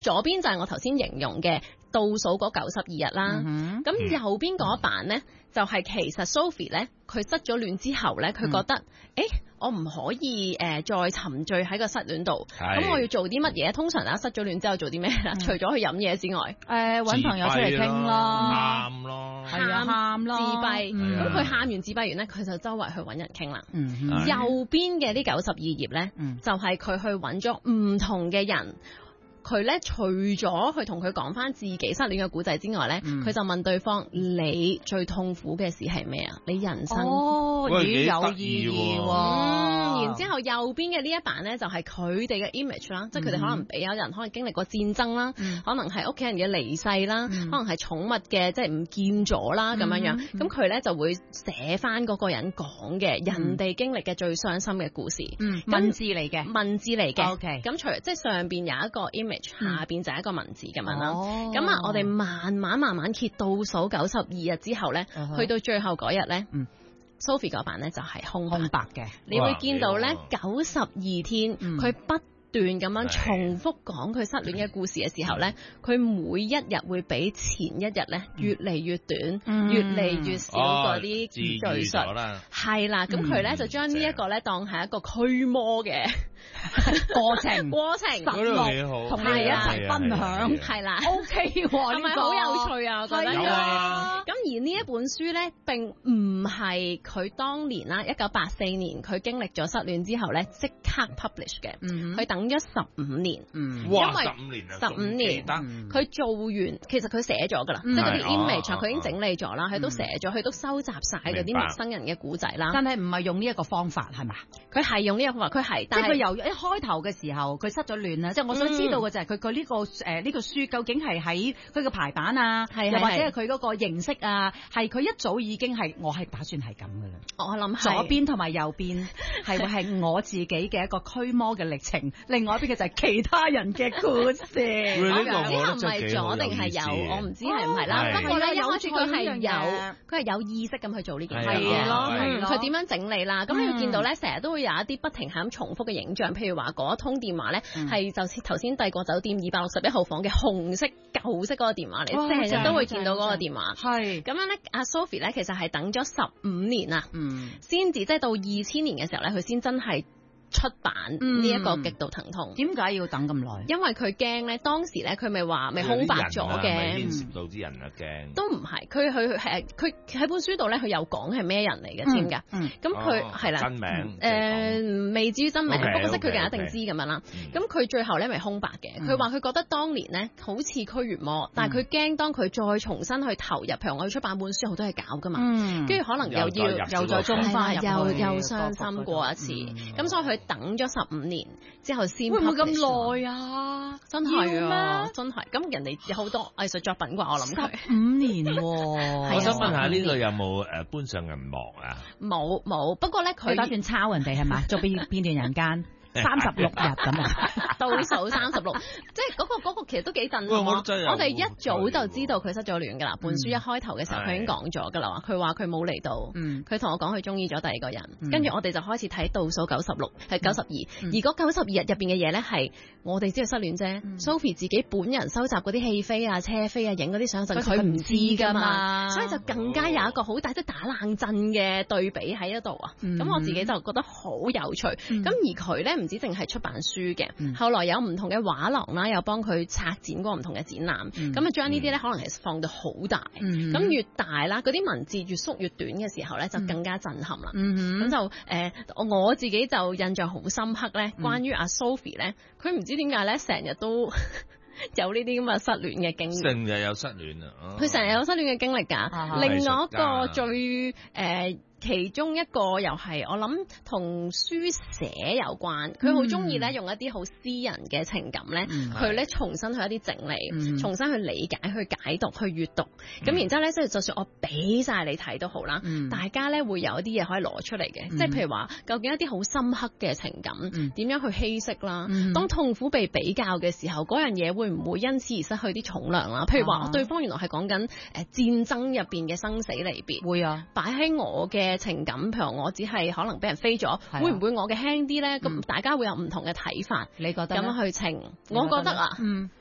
左邊就係我頭先形容嘅倒數嗰92日啦。咁右邊嗰一版咧，就係其實 Sophie 咧，佢失咗戀之後咧，佢覺得，我唔可以再沉醉喺個失戀度，咁我要做啲乜嘢？通常失咗戀之後做啲咩啦？除咗去飲嘢之外， 揾朋友出嚟傾咯， 喊咯， 喊咯， 自閉。咁佢喊完自閉完咧，佢就周圍去揾人傾啦。右邊嘅呢92頁咧，就係佢去揾咗唔同嘅人。佢咧除咗去同佢講翻自己失戀嘅故仔之外咧，佢就問對方：你最痛苦嘅事係咩啊？你人生咦有意義喎。 然之後右邊嘅呢一版咧，就係佢哋嘅 image 啦，即係佢哋可能有人可能經歷過戰爭啦，可能係屋企人嘅離世啦，可能係寵物嘅即係唔見咗啦咁樣樣。咁佢咧就會寫翻嗰個人講嘅人哋經歷嘅最傷心嘅故事。 文字嚟嘅。 OK。咁除即係上邊有一個 image。下邊就係一個文字咁樣啦。咁我哋慢慢揭倒數92日之後咧，去到最後嗰日咧，Sophie 嗰版咧就係空白嘅。你會見到咧92天，佢不斷咁樣重複講佢失戀嘅故事嘅時候咧，佢每一日會比前一日咧越嚟越短，越嚟越少嗰啲敘述。係啦，咁佢咧就將呢一個咧當係一個驅魔嘅過程，實錄同你哋一齊分享，係啦 ，OK 喎，係咪好有趣啊？我覺得咁而呢一本書咧並唔係佢當年啦，1984年佢經歷咗失戀之後咧即刻 publish 嘅，佢等咗15年， 哇，15年啊 ，15年，佢做完其實佢寫咗㗎啦，即係嗰啲 image 佢已經整理咗啦，佢都寫咗，佢都收集晒嗰啲陌生人嘅故仔啦， 但係唔係用呢一個方法係嘛？ 佢係用呢個方法，佢係， 即係佢由一開頭嘅時候佢失咗戀啦，即係我想知道嘅就係佢呢個呢個書究竟係喺佢嘅排版啊，又或者係佢嗰個形式啊，係佢一早已經係我係打算係咁㗎啦。 我諗左邊同埋右邊係會係我自己嘅一個驅魔嘅歷程，另外一邊嘅就係其他人嘅故事。 我唔知係咪左定係右，我唔知係唔係啦。不過咧，一開始佢係有意識咁去做呢件事嘅咯。佢點樣整理啦？咁你要見到咧，成日都會有一啲不停係咁重複嘅影像，譬如話嗰一通電話咧，係就似頭先帝國酒店261號房嘅紅色舊式嗰個電話嚟，成日都會見到嗰個電話。係咁樣咧，阿 Sophie 咧其實係等咗15年啊，先至即係到2000年嘅時候咧，佢先真係出版呢一個極度疼痛。 點解要等咁耐？ 因為佢驚咧，當時咧佢咪話咪空白咗嘅， 牽涉到啲人啊驚。 都唔係，佢喺本書度咧，佢有講係咩人嚟嘅，知唔知㗎？咁佢係啦， 真名未至於真名，不過識佢嘅人一定知咁樣啦。咁佢最後咧咪空白嘅，佢話佢覺得當年咧好似驅完魔，但係佢驚當佢再重新去投入，譬如我要出版本書好多嘢搞㗎嘛，跟住可能又再中翻又傷心過一次，咁所以佢等咗15年之後先。 會唔會咁耐啊？ 真係啊，真係。咁人哋有好多藝術作品啩，我諗佢 15年喎。 我想問下呢度有冇搬上銀幕啊？ 冇。不過咧，佢打算抄人哋係嘛？做片段人間。36日咁啊， 倒數36，即係嗰個其實都幾震撼。我哋一早就知道佢失咗戀㗎啦。本書一開頭嘅時候，佢已經講咗㗎啦。佢話佢冇嚟到，佢同我講佢中意咗第二個人。跟住我哋就開始睇倒數96，係92。而嗰92日入邊嘅嘢咧，係我哋知道失戀啫。Sophie 自己本人收集嗰啲戲飛啊、車飛啊、影嗰啲相陣，佢唔知㗎嘛，所以就更加有一個好大即係打冷震嘅對比喺一度啊。咁我自己就覺得好有趣。咁而佢咧。唔止淨係出版書嘅，後來有唔同嘅畫廊啦，又幫佢策展過唔同嘅展覽，咁啊將呢啲咧可能係放到好大，咁越大啦，嗰啲文字越縮越短嘅時候咧，就更加震撼啦。咁就我自己就印象好深刻咧，關於阿 Sophie 咧，佢唔知點解咧，成日都有呢啲咁嘅失戀嘅經歷， 成日有失戀啊！ 佢成日有失戀嘅經歷㗎。另外一個最其中一個又係我諗同書寫有關，佢好中意咧用一啲好私人嘅情感咧，佢咧重新去一啲整理，重新去理解、去解讀、去閱讀。咁然之後咧，即係就算我俾晒你睇都好啦，大家咧會有一啲嘢可以攞出嚟嘅，即係譬如話，究竟一啲好深刻嘅情感點樣去稀釋啦？當痛苦被比較嘅時候，嗰樣嘢會唔會因此而失去啲重量啦？譬如話，對方原來係講緊戰爭入邊嘅生死離別，會啊，擺喺我嘅情感，譬如我只係可能俾人飛咗，會唔會我嘅輕啲咧？咁大家會有唔同嘅睇法。你覺得咁樣去情？我覺得啊，